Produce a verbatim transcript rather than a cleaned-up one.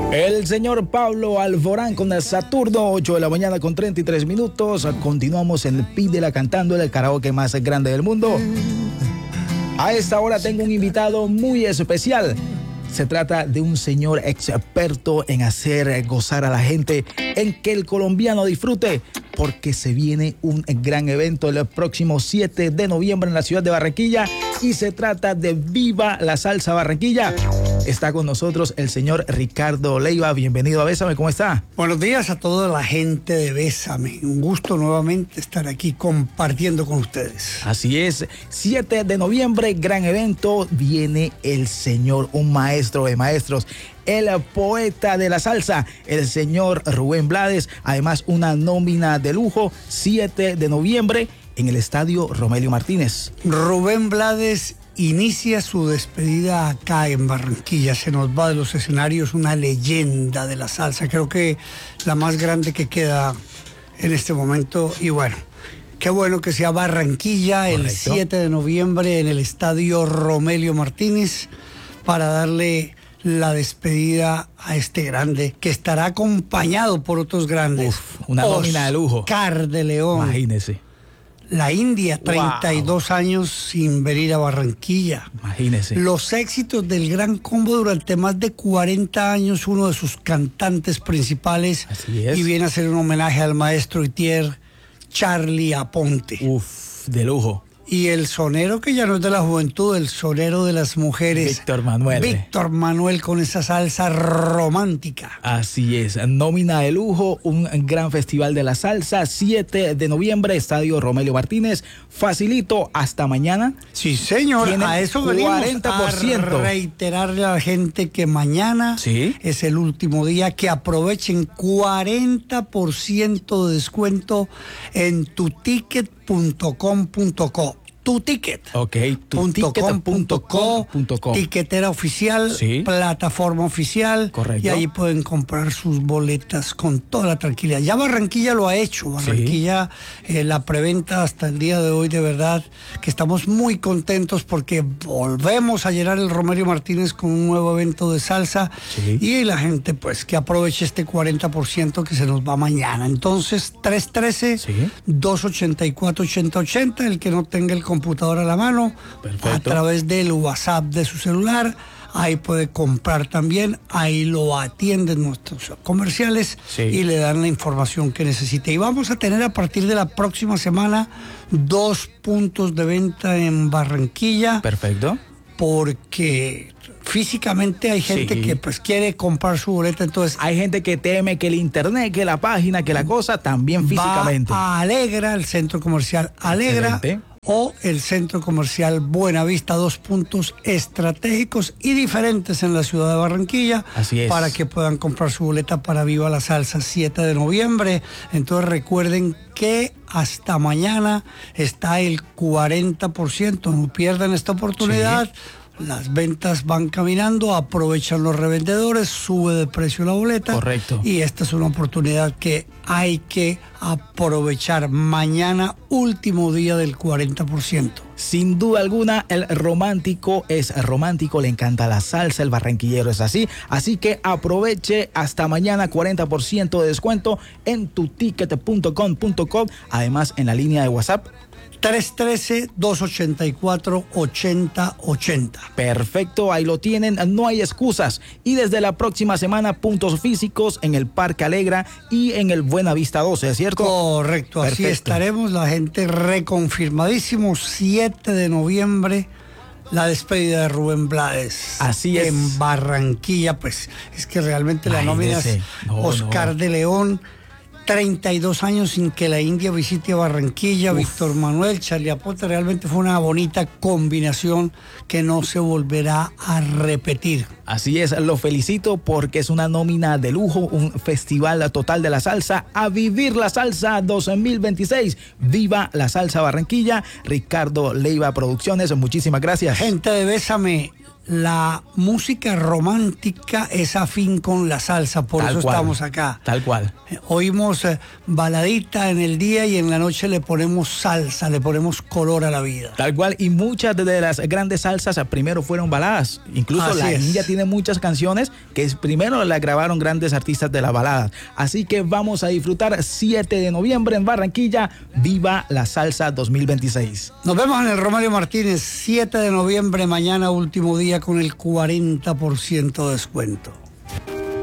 El señor Pablo Alborán con el Saturno, ocho de la mañana con treinta y tres minutos. Continuamos en el Pídela Cantando, el karaoke más grande del mundo. A esta hora tengo un invitado muy especial. Se trata de un señor experto en hacer gozar a la gente, en que el colombiano disfrute, porque se viene un gran evento el próximo siete de noviembre en la ciudad de Barranquilla y se trata de Viva la Salsa Barranquilla. Está con nosotros el señor Ricardo Leiva. Bienvenido a Bésame, ¿cómo está? Buenos días a toda la gente de Bésame. Un gusto nuevamente estar aquí compartiendo con ustedes. Así es, siete de noviembre, gran evento. Viene el señor, un maestro de maestros, el poeta de la salsa, el señor Rubén Blades. Además, una nómina de lujo, siete de noviembre en el estadio Romelio Martínez. Rubén Blades inicia su despedida acá en Barranquilla. Se nos va de los escenarios una leyenda de la salsa. Creo que la más grande que queda en este momento. Y bueno, qué bueno que sea Barranquilla. Correcto. El siete de noviembre en el estadio Romelio Martínez para darle la despedida a este grande que estará acompañado por otros grandes. Uf, una nómina de lujo. Oscar de León. Imagínese. La India, treinta y dos wow. años sin venir a Barranquilla. Imagínese. Los éxitos del Gran Combo durante más de cuarenta años, uno de sus cantantes principales. Así es. Y viene a hacer un homenaje al maestro Itier, Charlie Aponte. Uf, de lujo. Y el sonero que ya no es de la juventud, el sonero de las mujeres. Víctor Manuel. Víctor Manuel con esa salsa romántica. Así es, nómina de lujo, un gran festival de la salsa, siete de noviembre, estadio Romelio Martínez. Facilito, hasta mañana. Sí, señor, a eso venimos cuarenta por ciento. A reiterarle a la gente que mañana ¿Sí? es el último día, que aprovechen cuarenta por ciento de descuento en tu ticket punto com punto co. Tu ticket. Ok, tu ticket punto com punto co. Tiquetera oficial, sí. Plataforma oficial. Correcto. Y ahí pueden comprar sus boletas con toda la tranquilidad. Ya Barranquilla lo ha hecho. Barranquilla, sí. eh, la preventa hasta el día de hoy, de verdad, que estamos muy contentos porque volvemos a llenar el Romelio Martínez con un nuevo evento de salsa. Sí. Y la gente, pues, que aproveche este cuarenta por ciento que se nos va mañana. Entonces, tres uno tres, sí. dos ocho cuatro, ocho cero ocho cero, el que no tenga el computador a la mano, perfecto, a través del WhatsApp de su celular, ahí puede comprar también, ahí lo atienden nuestros comerciales, sí. y le dan la información que necesite. Y vamos a tener a partir de la próxima semana dos puntos de venta en Barranquilla. Perfecto. Porque físicamente hay gente, sí. que pues quiere comprar su boleta, entonces hay gente que teme que el internet, que la página, que la cosa, también físicamente. Va a Alegra, el centro comercial Alegra. Excelente. O el centro comercial Buenavista, dos puntos estratégicos y diferentes en la ciudad de Barranquilla. Así es. Para que puedan comprar su boleta para Viva la Salsa siete de noviembre. Entonces recuerden que hasta mañana está el cuarenta por ciento. No pierdan esta oportunidad. Sí. Las ventas van caminando, aprovechan los revendedores, sube de precio la boleta. Correcto. Y esta es una oportunidad que hay que aprovechar. Mañana, último día del cuarenta por ciento. Sin duda alguna, el romántico es romántico, le encanta la salsa, el barranquillero es así. Así que aproveche hasta mañana, cuarenta por ciento de descuento en tu ticket punto com punto co. Además, en la línea de WhatsApp, tres uno tres, dos ocho cuatro, ocho cero ocho cero. Perfecto, ahí lo tienen, no hay excusas. Y desde la próxima semana, puntos físicos en el Parque Alegra y en el Buenavista doce, ¿cierto? Correcto, así Perfecto. Estaremos, la gente reconfirmadísimo, siete de noviembre. La despedida de Rubén Blades. Así es. En Barranquilla, pues es que realmente la nómina es no, Oscar no. de León. treinta y dos años sin que la India visite a Barranquilla. Uf. Víctor Manuel, Charlie Aponte, realmente fue una bonita combinación que no se volverá a repetir. Así es, lo felicito porque es una nómina de lujo, un festival total de la salsa. A vivir la salsa dos mil veintiséis. Viva la salsa Barranquilla. Ricardo Leiva Producciones, muchísimas gracias. Gente de Bésame, la música romántica es afín con la salsa, por Tal eso cual, estamos acá. Tal cual. Eh, Oímos eh, baladita en el día y en la noche le ponemos salsa, le ponemos color a la vida. Tal cual, y muchas de las grandes salsas primero fueron baladas. Incluso Así la es. India tiene muchas canciones que es- primero las grabaron grandes artistas de la balada. Así que vamos a disfrutar siete de noviembre en Barranquilla. Viva la salsa dos mil veintiséis. Nos vemos en el Romario Martínez, siete de noviembre, mañana último día con el cuarenta por ciento de descuento.